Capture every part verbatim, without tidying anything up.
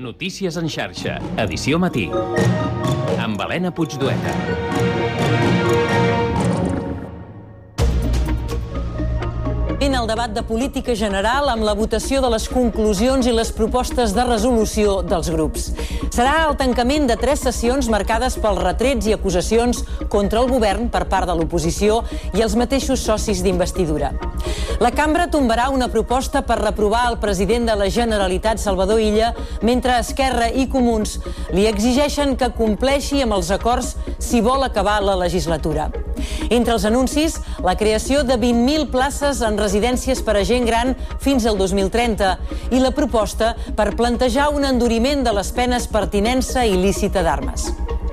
Notícies en xarxa, edició matí, amb Helena Puigdueta. En el debat de política general amb la votació de les conclusions i les propostes de resolució dels grups. Serà el tancament de tres sessions marcades pels retrets i acusacions contra el govern per part de l'oposició i els mateixos socis d'investidura. La cambra tombarà una proposta per reprovar el president de la Generalitat, Salvador Illa, mentre Esquerra i Comuns li exigeixen que compleixi amb els acords si vol acabar la legislatura. Entre els anuncis, la creació de vint mil places en residències per a gent gran fins al dos mil trenta i la proposta per plantejar un enduriment de les penes per tinença il·lícita d'armes.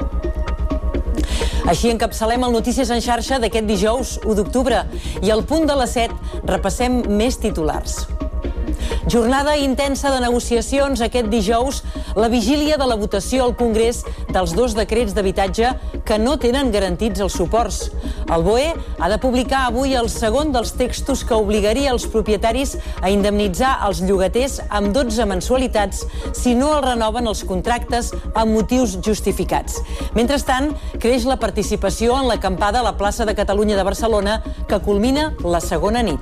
Així encapçalem el Notícies en xarxa d'aquest dijous, u d'octubre, i al punt de les set repassem més titulars. Jornada intensa de negociacions aquest dijous, la vigília de la votació al Congrés dels dos decrets d'habitatge que no tenen garantits els suports. El B O E ha de publicar avui el segon dels textos que obligaria els propietaris a indemnitzar els llogaters amb dotze mensualitats si no els renoven els contractes amb motius justificats. Mentrestant, creix la participació en l'acampada a la plaça de Catalunya de Barcelona, que culmina la segona nit.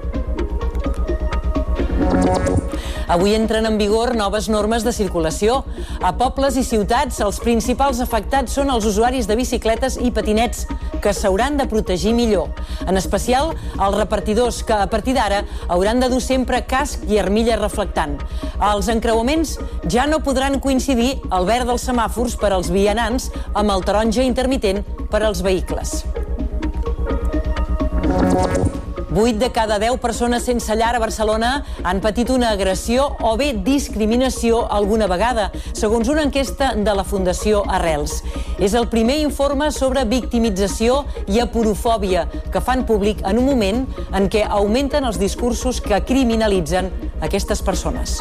Avui entren en vigor noves normes de circulació. A pobles i ciutats, els principals afectats són els usuaris de bicicletes i patinets, que s'hauran de protegir millor. En especial, els repartidors, que a partir d'ara hauran de dur sempre casc i armilla reflectant. Els encreuaments ja no podran coincidir el verd dels semàfors per als vianants amb el taronja intermitent per als vehicles. Vuit de cada deu persones sense llar a Barcelona han patit una agressió o bé discriminació alguna vegada, segons una enquesta de la Fundació Arrels. És el primer informe sobre victimització i aporofòbia que fan públic en un moment en què augmenten els discursos que criminalitzen aquestes persones.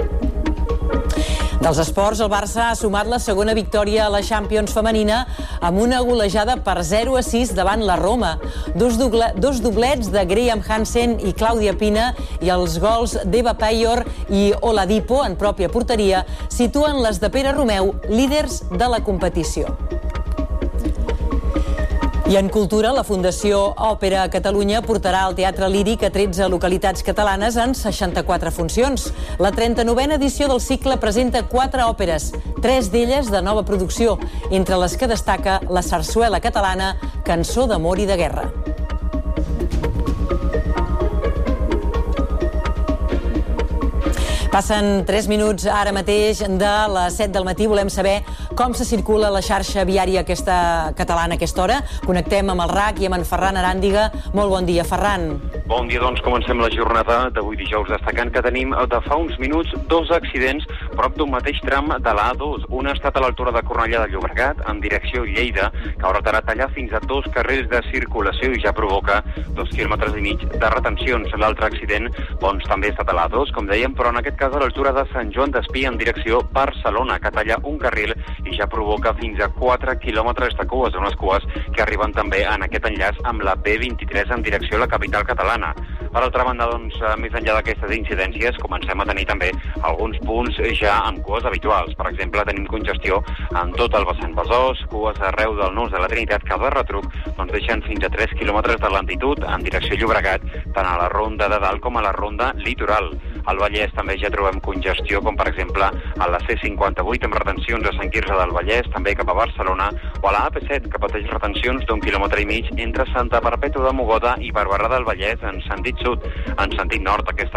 Dels esports, el Barça ha sumat la segona victòria a la Champions femenina amb una golejada per zero a sis davant la Roma. Dos, doble, dos doblets de Graham Hansen i Clàudia Pina i els gols d'Eva Payor i Oladipo en pròpia porteria situen les de Pere Romeu líders de la competició. I en cultura, la Fundació Òpera Catalunya portarà al Teatre Líric a tretze localitats catalanes en seixanta-quatre funcions. La trenta-novena edició del cicle presenta quatre òperes, tres d'elles de nova producció, entre les que destaca la sarsuela catalana Cançó d'amor i de guerra. Passen tres minuts ara mateix de les set del matí. Volem saber com se circula la xarxa viària aquesta catalana a aquesta hora. Connectem amb el R A C i amb en Ferran Aràndiga. Molt bon dia, Ferran. Bon dia, doncs comencem la jornada d'avui dijous, destacant que tenim de fa uns minuts dos accidents prop d'un mateix tram de l'A dos. Un ha estat a l'altura de Cornellà de Llobregat, en direcció Lleida, que haurà de tallar fins a dos carrils de circulació i ja provoca dos quilòmetres i mig de retencions. L'altre accident, doncs, també ha estat a l'A dos, com dèiem, però en aquest cas a l'altura de Sant Joan d'Espí en direcció Barcelona, que talla un carril i ja provoca fins a quatre quilòmetres de cues, unes cues que arriben també en aquest enllaç amb la B vint-i-tres en direcció a la capital catalana. Per altra banda, doncs, més enllà d'aquestes incidències, comencem a tenir també alguns punts ja amb cues habituals. Per exemple, tenim congestió en tot el vessant Besòs, cues arreu del nus de la Trinitat, que de retruc doncs, deixen fins a tres quilòmetres de lentitud en direcció Llobregat, tant a la ronda de dalt com a la ronda litoral. Al Vallès també ja trobem congestió, com per exemple a la C cinquanta-vuit amb retencions a Sant Quirze del Vallès, també cap a Barcelona, o a la A P set, que pateix retencions d'un quilòmetre i mig entre Santa Perpètua de Mogoda i Barberà del Vallès en sentit sud. En sentit nord, aquesta